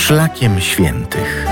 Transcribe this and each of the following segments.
Szlakiem świętych.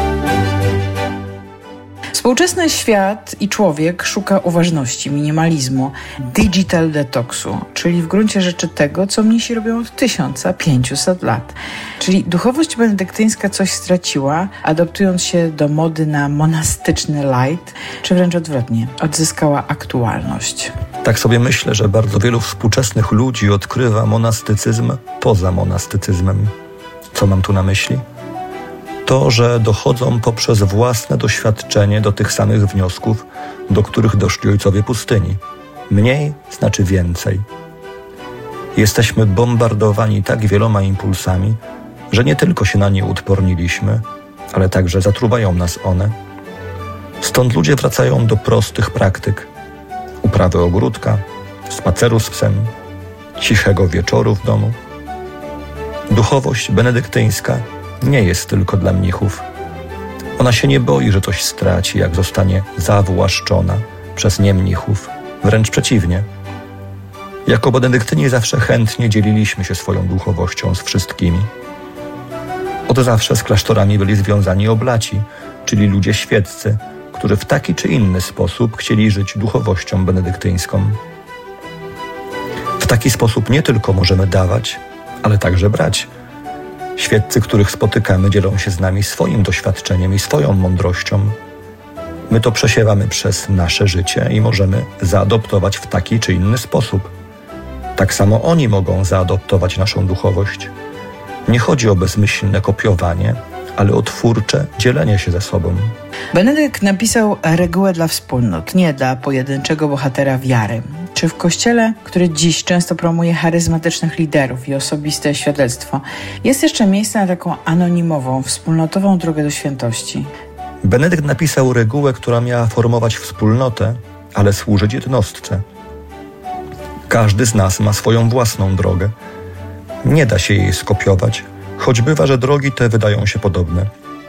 Współczesny świat i człowiek szuka uważności, minimalizmu, digital detoxu, czyli w gruncie rzeczy tego, co mnisi robią od 1500 lat. Czyli duchowość benedyktyńska coś straciła, adaptując się do mody na monastyczny light, czy wręcz odwrotnie, odzyskała aktualność. Tak sobie myślę, że bardzo wielu współczesnych ludzi odkrywa monastycyzm poza monastycyzmem. Co mam tu na myśli? To, że dochodzą poprzez własne doświadczenie do tych samych wniosków, do których doszli ojcowie pustyni. Mniej znaczy więcej. Jesteśmy bombardowani tak wieloma impulsami, że nie tylko się na nie uodporniliśmy, ale także zatruwają nas one. Stąd ludzie wracają do prostych praktyk. Uprawy ogródka, spaceru z psem, cichego wieczoru w domu. Duchowość benedyktyńska nie jest tylko dla mnichów. Ona się nie boi, że coś straci, jak zostanie zawłaszczona przez niemnichów. Wręcz przeciwnie. Jako benedyktyni zawsze chętnie dzieliliśmy się swoją duchowością z wszystkimi. Od zawsze z klasztorami byli związani oblaci, czyli ludzie świeccy, którzy w taki czy inny sposób chcieli żyć duchowością benedyktyńską. W taki sposób nie tylko możemy dawać, ale także brać. Świeccy, których spotykamy, dzielą się z nami swoim doświadczeniem i swoją mądrością. My to przesiewamy przez nasze życie i możemy zaadoptować w taki czy inny sposób. Tak samo oni mogą zaadoptować naszą duchowość. Nie chodzi o bezmyślne kopiowanie, ale o twórcze dzielenie się ze sobą. Benedykt napisał regułę dla wspólnot, nie dla pojedynczego bohatera wiary. Czy w Kościele, który dziś często promuje charyzmatycznych liderów i osobiste świadectwo, jest jeszcze miejsce na taką anonimową, wspólnotową drogę do świętości? Benedykt napisał regułę, która miała formować wspólnotę, ale służyć jednostce. Każdy z nas ma swoją własną drogę. Nie da się jej skopiować, choć bywa, że drogi te wydają się podobne.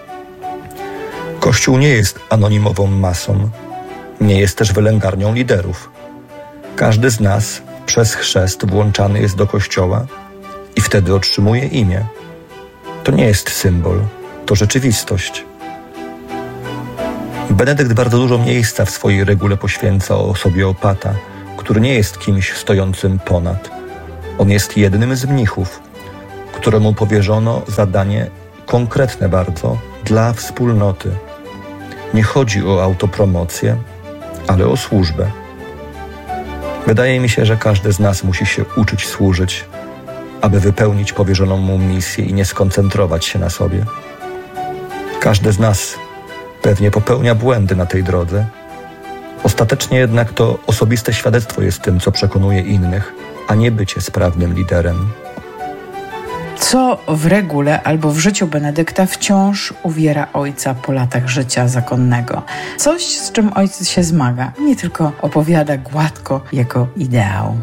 Kościół nie jest anonimową masą, nie jest też wylęgarnią liderów. Każdy z nas przez chrzest włączany jest do Kościoła i wtedy otrzymuje imię. To nie jest symbol, to rzeczywistość. Benedykt bardzo dużo miejsca w swojej regule poświęca osobie opata, który nie jest kimś stojącym ponad. On jest jednym z mnichów, któremu powierzono zadanie konkretne bardzo dla wspólnoty. Nie chodzi o autopromocję, ale o służbę. Wydaje mi się, że każdy z nas musi się uczyć służyć, aby wypełnić powierzoną mu misję i nie skoncentrować się na sobie. Każdy z nas pewnie popełnia błędy na tej drodze. Ostatecznie jednak to osobiste świadectwo jest tym, co przekonuje innych, a nie bycie sprawnym liderem. Co w regule albo w życiu Benedykta wciąż uwiera ojca po latach życia zakonnego? Coś, z czym ojciec się zmaga, nie tylko opowiada gładko jego ideał.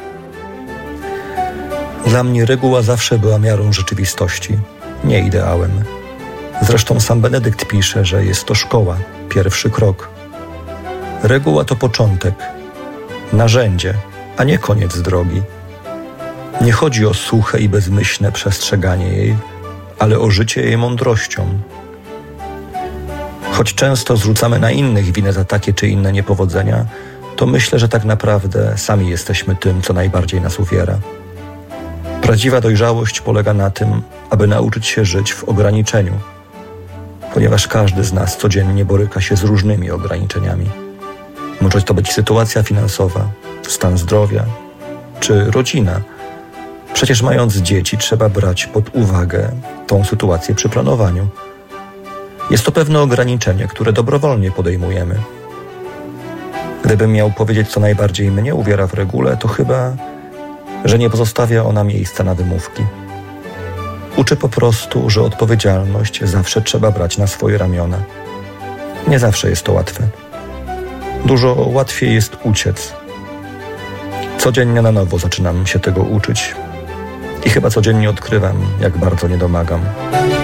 Dla mnie reguła zawsze była miarą rzeczywistości, nie ideałem. Zresztą sam Benedykt pisze, że jest to szkoła, pierwszy krok. Reguła to początek, narzędzie, a nie koniec drogi. Nie chodzi o suche i bezmyślne przestrzeganie jej, ale o życie jej mądrością. Choć często zrzucamy na innych winę za takie czy inne niepowodzenia, to myślę, że tak naprawdę sami jesteśmy tym, co najbardziej nas uwiera. Prawdziwa dojrzałość polega na tym, aby nauczyć się żyć w ograniczeniu, ponieważ każdy z nas codziennie boryka się z różnymi ograniczeniami. Może to być sytuacja finansowa, stan zdrowia czy rodzina. Przecież mając dzieci trzeba brać pod uwagę tą sytuację przy planowaniu. Jest to pewne ograniczenie, które dobrowolnie podejmujemy. Gdybym miał powiedzieć, co najbardziej mnie uwiera w regule, to chyba, że nie pozostawia ona miejsca na wymówki. Uczy po prostu, że odpowiedzialność zawsze trzeba brać na swoje ramiona. Nie zawsze jest to łatwe. Dużo łatwiej jest uciec. Codziennie na nowo zaczynam się tego uczyć i chyba codziennie odkrywam, jak bardzo nie domagam.